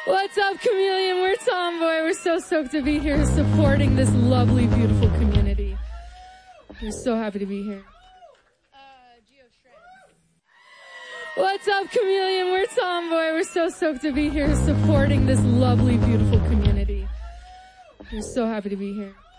What's up, Chameleon? We're Tomboy. We're so stoked to be here supporting this lovely, beautiful community. We're so happy to be here. What's up, Chameleon? We're Tomboy. We're so stoked to be here supporting this lovely, beautiful community. We're so happy to be here.